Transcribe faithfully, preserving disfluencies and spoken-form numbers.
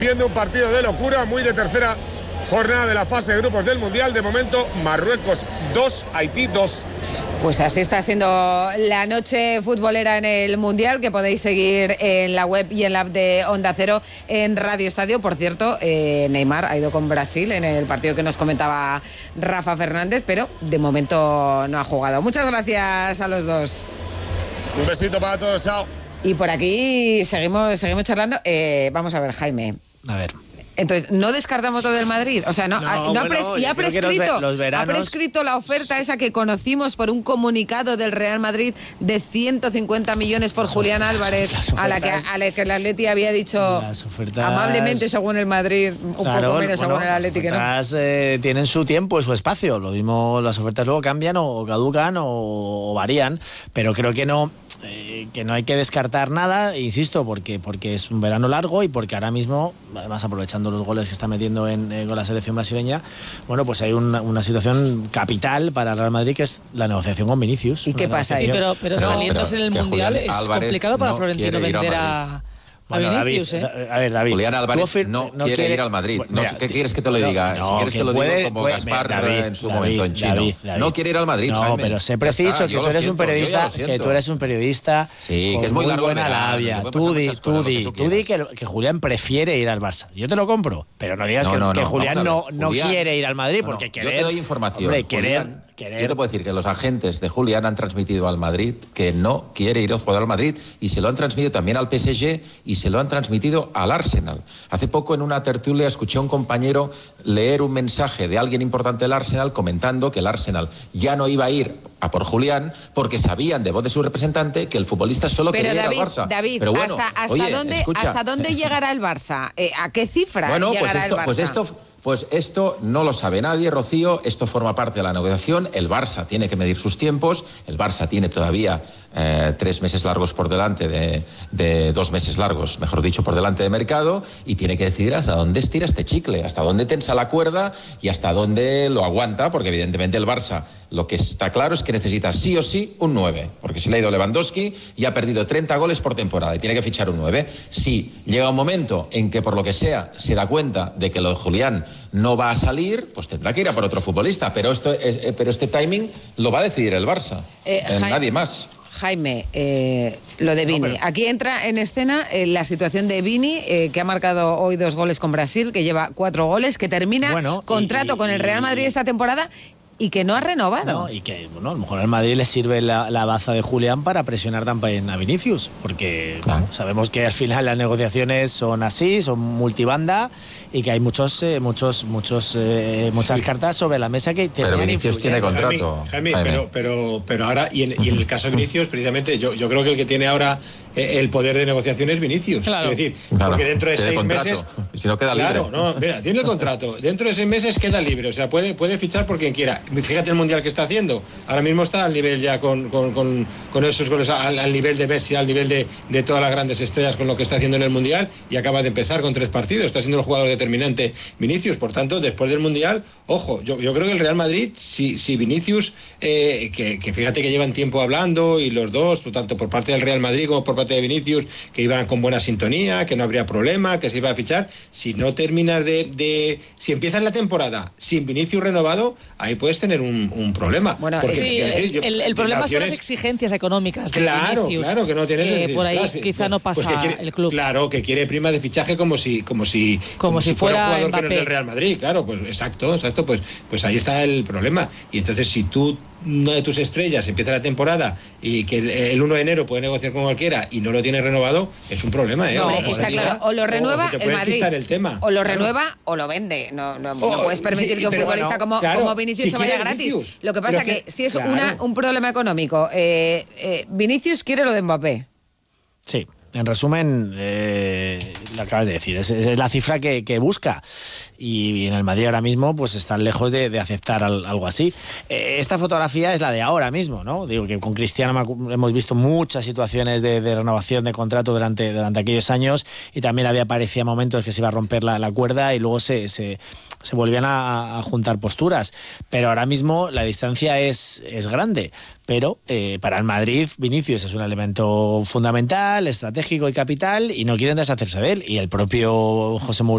Viendo un partido de locura, muy de tercera jornada de la fase de grupos del Mundial. De momento, Marruecos dos, Haití dos. Pues así está siendo la noche futbolera en el Mundial, que podéis seguir en la web y en la app de Onda Cero en Radio Estadio. Por cierto, eh, Neymar ha ido con Brasil en el partido que nos comentaba Rafa Fernández, pero de momento no ha jugado. Muchas gracias a los dos. Un besito para todos, chao. Y por aquí seguimos, seguimos charlando. Eh, vamos a ver, Jaime. A ver. Entonces, ¿no descartamos todo del Madrid? O sea, no, no, ha, no bueno, ha, pres, y ha prescrito, los, los veranos... ha prescrito la oferta esa que conocimos por un comunicado del Real Madrid de ciento cincuenta millones por las Julián ofertas, Álvarez, ofertas, a la que a la que el Atleti había dicho ofertas, amablemente según el Madrid, un claro, poco menos bueno, según el Atleti, que no. Eh, tienen su tiempo y su espacio. Lo mismo, las ofertas luego cambian o caducan o, o varían, pero creo que no... Eh, que no hay que descartar nada, insisto, porque porque es un verano largo y porque ahora mismo, además aprovechando los goles que está metiendo en, en con la selección brasileña, bueno, pues hay una, una situación capital para el Real Madrid, que es la negociación con Vinicius. ¿Y qué pasa ahí? Sí, pero, pero no, saliéndose pero en el Mundial es Álvarez complicado para no Florentino vender a... a... Bueno, a Vinicius, David, ¿eh? A ver, David. Julián Álvarez fir- no, no quiere, quiere ir al Madrid. Mira, no, ¿Qué quieres que te lo diga? No, si quieres que te lo puede, digo como puede, Gaspar David, en su David, momento en Chino. David, David. No quiere ir al Madrid, No, Jaime. pero sé preciso está, que tú eres siento, un periodista, que tú eres un periodista sí, con que es muy, muy largo buena verano, labia. Tú di, tú di, tú di que, que Julián prefiere ir al Barça. Yo te lo compro, pero no digas no, que, no, que no, Julián no, no Julián, quiere ir al Madrid, no, porque no, querer... Yo te doy información. Hombre, Julián, querer... Querer. Yo te puedo decir que los agentes de Julián han transmitido al Madrid que no quiere ir el jugador al Madrid, y se lo han transmitido también al P S G y se lo han transmitido al Arsenal. Hace poco en una tertulia escuché a un compañero leer un mensaje de alguien importante del Arsenal comentando que el Arsenal ya no iba a ir a por Julián porque sabían de voz de su representante que el futbolista solo pero quería David, ir al Barça. David, Pero bueno, ¿hasta, hasta, oye, dónde, escucha. ¿hasta dónde llegará el Barça? Eh, ¿A qué cifra bueno, llegará pues esto, el Barça? Pues esto, pues esto no lo sabe nadie, Rocío. Esto forma parte de la negociación. El Barça tiene que medir sus tiempos. El Barça tiene todavía eh, tres meses largos por delante, de, de dos meses largos, mejor dicho, por delante de mercado, y tiene que decidir hasta dónde estira este chicle, hasta dónde tensa la cuerda y hasta dónde lo aguanta, porque evidentemente el Barça lo que está claro es que necesita sí o sí un nueve, porque se le ha ido Lewandowski y ha perdido treinta goles por temporada y tiene que fichar un nueve. Si llega un momento en que por lo que sea se da cuenta de que lo de Julián no va a salir, pues tendrá que ir a por otro futbolista, pero, esto, eh, pero este timing lo va a decidir el Barça, eh, eh, nadie más. Jaime, eh, lo de Vini. No, pero... Aquí entra en escena eh, la situación de Vini, eh, que ha marcado hoy dos goles con Brasil, que lleva cuatro goles, que termina bueno, contrato y, con el Real Madrid y... esta temporada y que no ha renovado. No, y que, bueno, a lo mejor al Madrid le sirve la, la baza de Julián para presionar también a Vinicius, porque claro, sabemos que al final las negociaciones son así, son multibanda, y que hay muchos, eh, muchos, muchos, eh, muchas sí. cartas sobre la mesa que pero Vinicius tiene contrato. Jaime, Jaime, pero, pero, pero ahora, y en, y en el caso de Vinicius, precisamente, yo, yo creo que el que tiene ahora el poder de negociación es Vinicius. Claro. Es decir, claro, porque dentro de seis contrato. meses... Si no queda claro, libre. No, mira, tiene el contrato. Dentro de seis meses queda libre. O sea, puede, puede fichar por quien quiera. Fíjate el Mundial que está haciendo. Ahora mismo está al nivel ya con, con, con, con esos goles, al, al nivel de Messi, al nivel de, de todas las grandes estrellas con lo que está haciendo en el Mundial, y acaba de empezar con tres partidos. Está siendo el jugador determinante Vinicius. Por tanto, después del Mundial, ojo, yo, yo creo que el Real Madrid, si, si Vinicius, eh, que, que fíjate que llevan tiempo hablando, y los dos, tanto por parte del Real Madrid como por parte de Vinicius, que iban con buena sintonía, que no habría problema, que se iba a fichar. Si no terminas de... de si empiezas la temporada sin Vinicius renovado, ahí puedes tener un, un problema. Bueno, porque, sí, el, yo, el, el problema son las exigencias económicas de claro, Vinicius. Claro, que no tienes... Que decir, por ahí claro, quizá pues, no pasa pues quiere, el club. Claro, que quiere prima de fichaje como si como si, como como si, si fuera, fuera un jugador que no es del Real Madrid. Claro, pues exacto, exacto. Pues, pues ahí está el problema. Y entonces, si tú, una de tus estrellas, empieza la temporada y que el, el uno de enero puede negociar con cualquiera y no lo tiene renovado, es un problema, ¿eh? No, o, está claro, o lo renueva o el Madrid, el tema. o lo claro. renueva o lo vende. No, no, Oh, no puedes permitir sí, que un futbolista bueno, como, claro, como Vinicius si se vaya gratis. Vinicius, Lo que pasa que, que si es claro. una, un problema económico, eh, eh, Vinicius quiere lo de Mbappé. Sí. En resumen, eh, lo acabas de decir, es, es la cifra que, que busca, y en el Madrid ahora mismo pues están lejos de, de aceptar al, algo así. Eh, esta fotografía es la de ahora mismo, ¿no? Digo que con Cristiano hemos visto muchas situaciones de, de renovación de contrato durante, durante aquellos años, y también había parecía momentos que se iba a romper la, la cuerda y luego se, se, se volvían a, a juntar posturas, pero ahora mismo la distancia es, es grande. Pero eh, para el Madrid, Vinicius es un elemento fundamental, estratégico y capital, y no quieren deshacerse de él. Y el propio José Mourinho